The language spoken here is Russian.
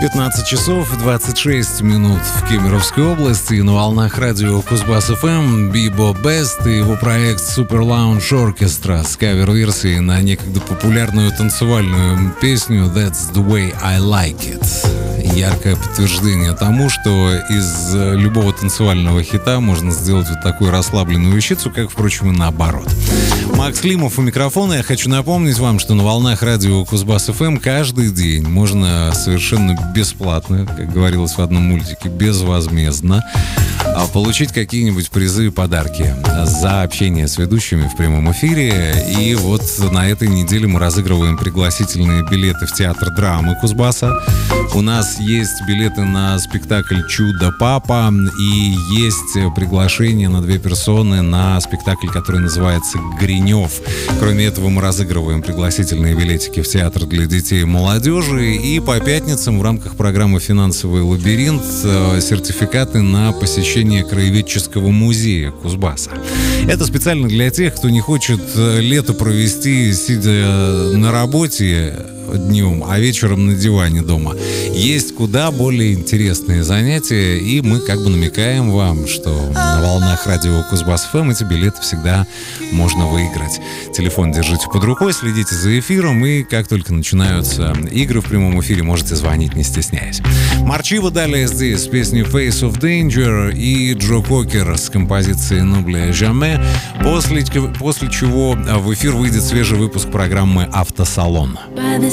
15 часов 26 минут в Кемеровской области. На волнах радио Кузбасс-ФМ Бибо Бест и его проект Super Lounge Orchestra с кавер-версией на некогда популярную танцевальную песню That's the way I like it. Яркое подтверждение тому, что из любого танцевального хита можно сделать вот такую расслабленную вещицу, как, впрочем, и наоборот. Макс Климов у микрофона. Я хочу напомнить вам, что на волнах радио Кузбасс-ФМ каждый день можно совершенно бесплатно, как говорилось в одном мультике, безвозмездно получить какие-нибудь призы и подарки за общение с ведущими в прямом эфире. И вот на этой неделе мы разыгрываем пригласительные билеты в театр драмы Кузбасса. У нас есть билеты на спектакль «Чудо-папа» и есть приглашение на 2 персоны на спектакль, который называется «Гринев». Кроме этого, мы разыгрываем пригласительные билетики в театр для детей и молодежи. И по пятницам в рамках программы «Финансовый лабиринт» сертификаты на посещение краеведческого музея Кузбасса. Это специально для тех, кто не хочет лето провести, сидя на работе днем, а вечером на диване дома. Есть куда более интересные занятия, и мы как бы намекаем вам, что на волнах радио Кузбасс-ФМ эти билеты всегда можно выиграть. Телефон держите под рукой, следите за эфиром, и как только начинаются игры в прямом эфире, можете звонить, не стесняясь. Марчиво далее здесь с песней Face of Danger и Джо Кокер с композицией N'oublie jamais, после чего в эфир выйдет свежий выпуск программы «Автосалон». By the